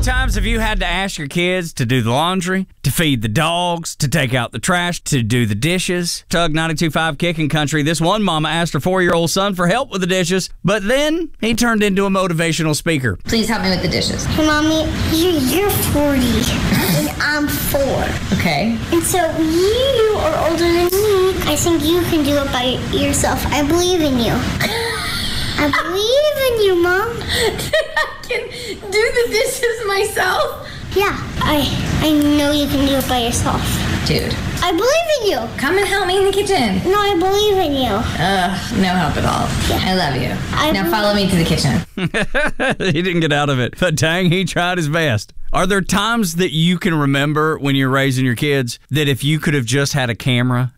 times have you had to ask your kids to do the laundry, to feed the dogs, to take out the trash, to do the dishes? Tug 92.5 Kicking Country. This one mama asked her 4-year-old son for help with the dishes, but then he turned into a motivational speaker. Please help me with the dishes. Hey, Mommy, you're 40, and I'm 4. Okay. And so you are older than me. I think you can do it by yourself. I believe in you. I believe in you, Mom. I can do the dishes myself? Yeah, I know you can do it by yourself. Dude. I believe in you. Come and help me in the kitchen. No, I believe in you. No help at all. Yeah. I love you. Now follow me to the kitchen. He didn't get out of it, but dang, he tried his best. Are there times that you can remember when you're raising your kids that if you could have just had a camera